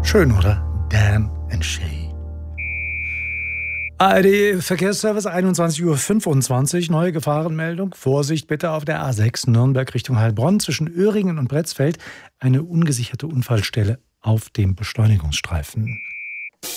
Schön, oder? Dan and Shay. ARD Verkehrsservice, 21:25 Uhr, neue Gefahrenmeldung. Vorsicht bitte auf der A6 Nürnberg Richtung Heilbronn zwischen Öhringen und Bretzfeld. Eine ungesicherte Unfallstelle auf dem Beschleunigungsstreifen.